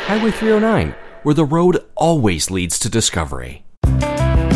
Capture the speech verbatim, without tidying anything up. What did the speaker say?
Highway three oh nine, where the road always leads to discovery.